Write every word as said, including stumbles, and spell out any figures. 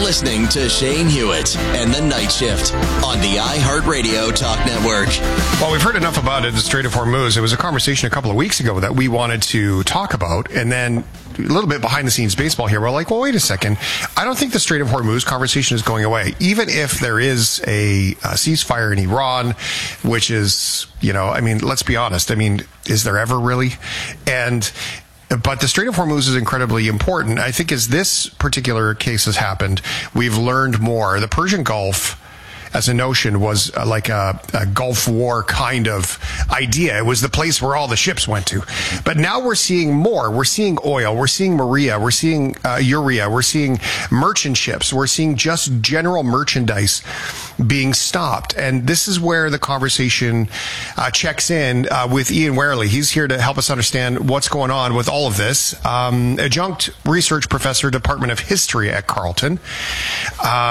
listening to Shane Hewitt and the Night Shift on the iHeartRadio Talk Network. Well, we've heard enough about it, the Strait of Hormuz. It was a conversation a couple of weeks ago that we wanted to talk about, and then a little bit behind the scenes baseball here. We're like, well, wait a second. I don't think the Strait of Hormuz conversation is going away. Even if there is a, a ceasefire in Iran, which is, you know, I mean, let's be honest. I mean, is there ever really? And But the Strait of Hormuz is incredibly important. I think as this particular case has happened, we've learned more. The Persian Gulf, as a notion, was uh, like a, a Gulf War kind of idea. It was the place where all the ships went to. But now we're seeing more. We're seeing oil. We're seeing Maria. We're seeing uh, urea. We're seeing merchant ships. We're seeing just general merchandise being stopped. And this is where the conversation uh, checks in uh, with Ian Werley. He's here to help us understand what's going on with all of this. Um, adjunct research professor, Department of History at Carleton. Uh,